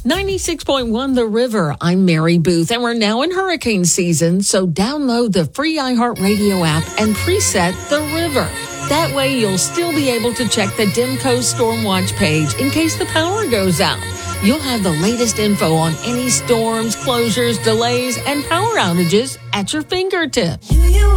96.1 The River. I'm Mary Booth, and we're now in hurricane season, so download the free iHeartRadio app and preset The River. That way, you'll still be able to check the Dimco Storm Watch page in case the power goes out. You'll have the latest info on any storms, closures, delays, and power outages at your fingertips.